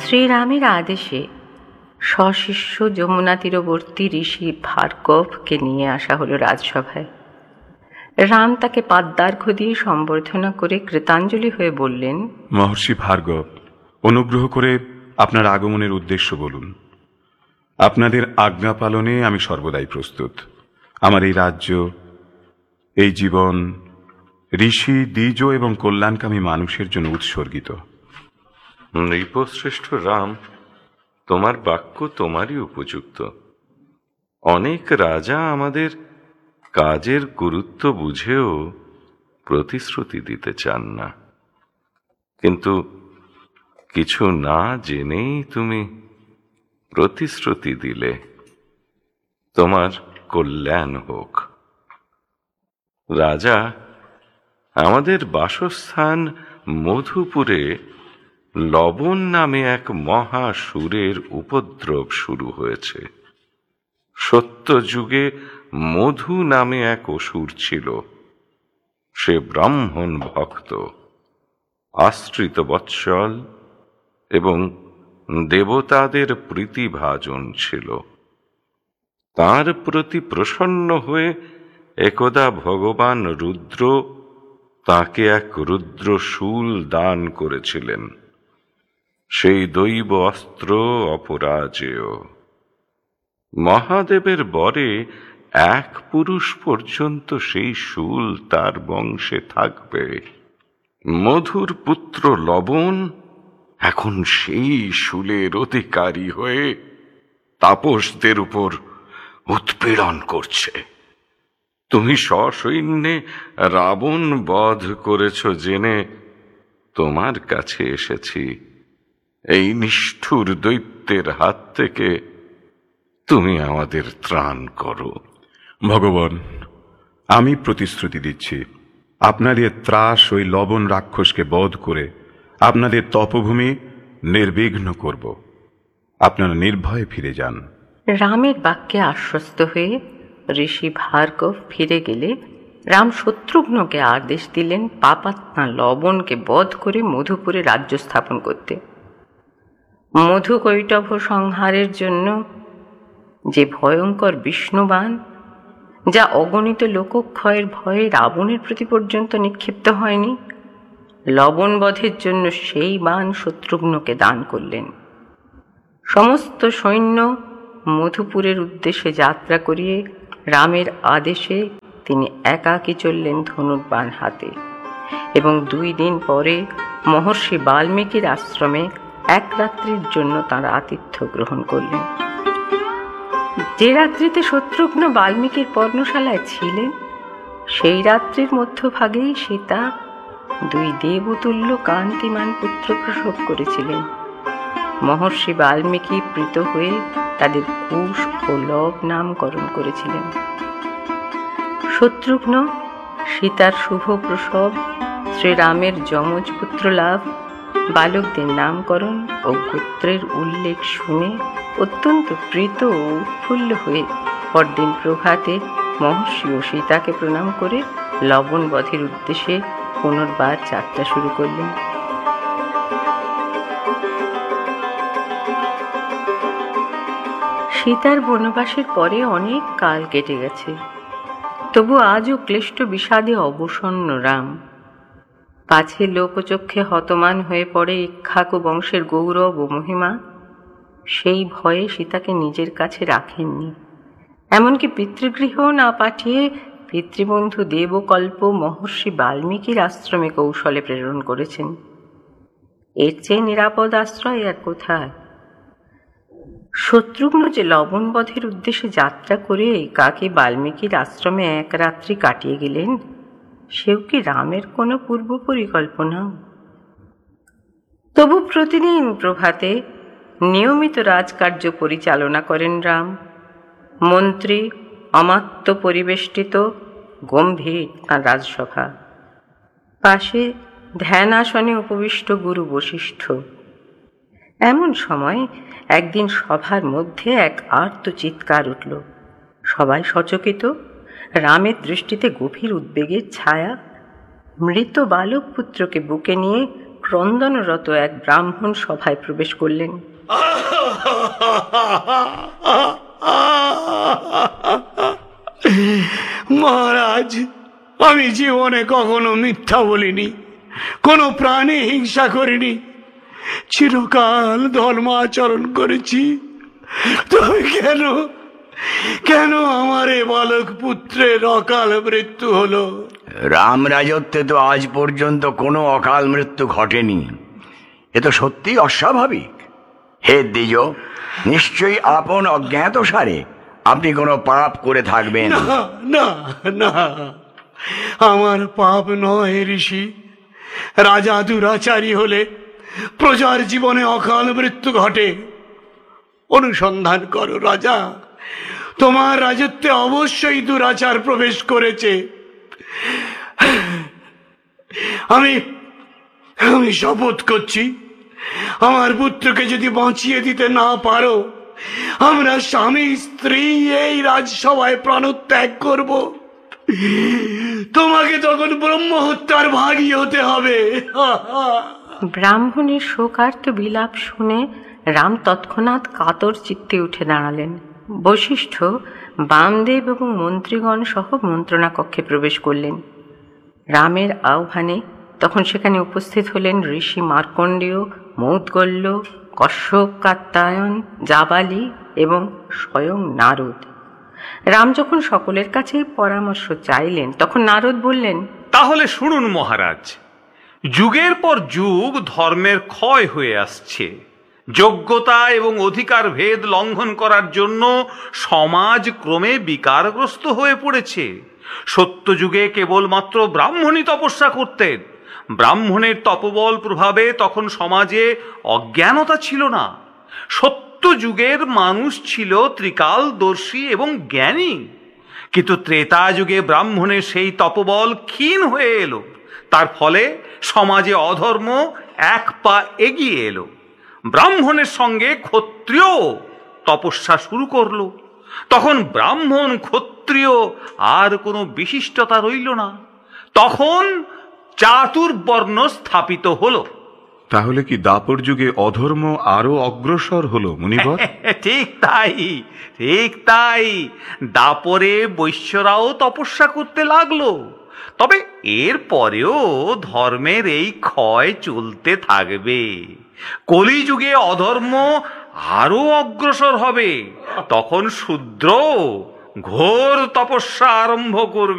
শ্রীরামের আদেশে সশিষ্য যমুনা তীরবর্তী ঋষি ভার্গবকে নিয়ে আসা হলো রাজসভায়। রাম তাকে পাদ্মার্ঘ্য দিয়ে সম্বর্ধনা করে কৃতাঞ্জলি হয়ে বললেন, মহর্ষি ভার্গব, অনুগ্রহ করে আপনার আগমনের উদ্দেশ্য বলুন। আপনাদের আজ্ঞা পালনে আমি সর্বদাই প্রস্তুত। আমার এই রাজ্য, এই জীবন ঋষি, দ্বিজ এবং কল্যাণকামী মানুষের জন্য উৎসর্গিত। নৃপশ্রেষ্ঠ রাম, তোমার বাক্য তোমারই উপযুক্ত। অনেক রাজা আমাদের কাজের গুরুত্ব বুঝেও প্রতিশ্রুতি দিতে চান না, কিন্তু কিছু না জেনেই তুমি প্রতিশ্রুতি দিলে। তোমার কল্যাণ হোক। রাজা, আমাদের বাসস্থান মধুপুরে লবণ নামে এক মহাসুরের উপদ্রব শুরু হয়েছে। সত্যযুগে মধু নামে এক অসুর ছিল। সে ব্রাহ্মণ ভক্ত, আশ্রিত বৎসল এবং দেবতাদের প্রীতিভাজন ছিল। তার প্রতি প্রসন্ন হয়ে একদা ভগবান রুদ্র তাকে এক রুদ্রশূল দান করেছিলেন। সেই দৈব অস্ত্র অপরাজেয়। মহাদেবের বরে এক পুরুষ পর্যন্ত সেই শূল তার বংশে থাকবে। মধুর পুত্র লবণ এখন সেই শূলের অধিকারী হয়ে তাপসদের উপর উৎপীড়ন করছে। তুমি সসৈন্যে রাবণ বধ করেছ জেনে তোমার কাছে এসেছি। এই নিষ্ঠুর দৈত্যের হাত থেকে তুমি আমাদের ত্রাণ করো। ভগবান, আমি প্রতিশ্রুতি দিচ্ছি, আপনাদের ত্রাস ওই লবণ রাক্ষসকে বধ করে আপনাদের তপভূমি নির্বিঘ্ন করব। আপনারা নির্ভয়ে ফিরে যান। রামের বাক্যে আশ্বস্ত হয়ে ঋষি ভার্গব ফিরে গেলে রাম শত্রুঘ্নকে আদেশ দিলেন পাপাত্মা লবণকে বধ করে মধুপুরে রাজ্য স্থাপন করতে। মধুকৈটভ সংহারের জন্য যে ভয়ঙ্কর বিষ্ণুবাণ, যা অগণিত লোকক্ষয়ের ভয়ে রাবণের প্রতি পর্যন্ত নিক্ষিপ্ত হয়নি, লবণ বধের জন্য সেই বাণ শত্রুঘ্নকে দান করলেন। সমস্ত সৈন্য মধুপুরের উদ্দেশ্যে যাত্রা করিয়ে রামের আদেশে তিনি একাকী চললেন ধনুর্বাণ হাতে, এবং 2 দিন পরে মহর্ষি বাল্মীকির আশ্রমে এক রাত্রির জন্য তাঁর আতিথ্য গ্রহণ করলেন। যে রাত্রিতে শত্রুঘ্ন বাল্মীকির পর্ণশালায় ছিলেন, সেই রাত্রির মধ্যভাগেই সীতা 2 দেবতুল্য কান্তিমান পুত্র প্রসব করেছিলেন। মহর্ষি বাল্মীকি প্রীত হয়ে তাদের কুশ ও লব নামকরণ করেছিলেন। শত্রুঘ্ন সীতার শুভ প্রসব, শ্রীরামের যমজ পুত্র লাভ, বালকদের নামকরণ ও গোত্রের উল্লেখ শুনে অত্যন্ত প্রীত ও উৎফুল্ল হয়ে পরদিন প্রভাতে মহর্ষি ও সীতাকে প্রণাম করে লবণ বধের উদ্দেশ্যে পুনর্বার যাত্রা শুরু করলেন। সীতার বনবাসের পরে অনেক কাল কেটে গেছে, তবু আজও ক্লিষ্ট বিষাদে অবসন্ন রাম। পাছে লোকচক্ষে হতমান হয়ে পড়ে ইক্ষ্বাকু বংশের গৌরব ও মহিমা, সেই ভয়ে সীতাকে নিজের কাছে রাখেননি। এমনকি পিতৃগৃহ না পাঠিয়ে পিতৃবন্ধু দেবকল্প মহর্ষি বাল্মীকির আশ্রমে কৌশলে প্রেরণ করেছেন। এর চেয়ে নিরাপদ আশ্রয় আর কোথায়? শত্রুঘ্ন যে লবণ বধের উদ্দেশ্যে যাত্রা করে একাকী বাল্মীকির আশ্রমে এক রাত্রি কাটিয়ে গেলেন, সেও কি রামের কোনো পূর্ব পরিকল্পনা? তবু প্রতিদিন প্রভাতে নিয়মিত রাজকার্য পরিচালনা করেন রাম। মন্ত্রী অমাত্য পরিবেষ্টিত গম্ভীর তাঁর রাজসভা। পাশে ধ্যান আসনে উপবিষ্ট গুরু বশিষ্ঠ। এমন সময় একদিন সভার মধ্যে এক আর্ত চিৎকার উঠল। সবাই সচকিত। রামের দৃষ্টিতে গভীর উদ্বেগের ছায়া। মৃত বালক পুত্রকে বুকে নিয়ে ক্রন্দনরত এক ব্রাহ্মণ সভায় প্রবেশ করলেন। মহারাজ, আমি জীবনে কখনো মিথ্যা বলিনি, কোনো প্রাণে হিংসা করিনি, চিরকাল ধর্ম আচরণ করেছি। তবে কেন কেন আমার এ বালক পুত্রের অকাল মৃত্যু হলো? রাম রাজত্বে তো আজ পর্যন্ত কোনো অকাল মৃত্যু ঘটেনি। এ তো সত্যি অস্বাভাবিক। হে দ্বিজ, নিশ্চয়ই আপন অজ্ঞাত সারে আপনি কোনো পাপ করে থাকবেন। না না না, আমার পাপ নয় ঋষি। রাজা দুরাচারী হলে প্রজার জীবনে অকাল মৃত্যু ঘটে। অনুসন্ধান করো রাজা, তোমার রাজত্বে অবশ্যই দুরাচার প্রবেশ করেছে। আমি আমি শপথ করছি, আমার পুত্রকে যদি বাঁচিয়ে দিতে না পারো, আমরা স্বামী স্ত্রী এই রাজসভায় প্রাণত্যাগ করব। তোমাকে তখন ব্রহ্ম হত্যার ভাগী হতে হবে। ব্রাহ্মণের শোকার্ত বিলাপ শুনে রাম তৎক্ষণাৎ কাতর চিত্তে উঠে দাঁড়ালেন। বশিষ্ঠ, বামদেব এবং মন্ত্রীগণ সহ মন্ত্রণা কক্ষে প্রবেশ করলেন। রামের আহ্বানে তখন সেখানে উপস্থিত হলেন ঋষি মার্কণ্ডেয়, মৌদ্গল্য, কশ্যপ, কাত্যায়ন, জাবালি এবং স্বয়ং নারদ। রাম যখন সকলের কাছে পরামর্শ চাইলেন, তখন নারদ বললেন, তাহলে শুনুন মহারাজ, যুগের পর যুগ ধর্মের ক্ষয় হয়ে আসছে। যোগ্যতা এবং অধিকার ভেদ লঙ্ঘন করার জন্য সমাজ ক্রমে বিকারগ্রস্ত হয়ে পড়েছে। সত্য যুগে কেবলমাত্র ব্রাহ্মণই তপস্যা করতেন। ব্রাহ্মণের তপবল প্রভাবে তখন সমাজে অজ্ঞানতা ছিল না। সত্য যুগের মানুষ ছিল ত্রিকালদর্শী এবং জ্ঞানী। কিন্তু ত্রেতা যুগে ব্রাহ্মণের সেই তপবল ক্ষীণ হয়ে এলো। তার ফলে সমাজে অধর্ম এক পা এগিয়ে এলো। ব্রাহ্মণের সঙ্গে ক্ষত্রিয় তপস্যা শুরু করলো। তখন ব্রাহ্মণ ক্ষত্রিয় আর কোনো বিশিষ্টতা রইল না। তখন চাতুর্বর্ণ স্থাপিত হলো। তাহলে কি দাপর যুগে অধর্ম আরো অগ্রসর হলো মুনিবর? ঠিক তাই, ঠিক তাই। দাপরে বৈশ্যরাও তপস্যা করতে লাগলো। তবে এর পরেও ধর্মের এই ক্ষয় চলতে থাকবে। কলিযুগে অধর্ম আরো অগ্রসর হবে। তখন শূদ্র ঘোর তপস্যা আরম্ভ করবে।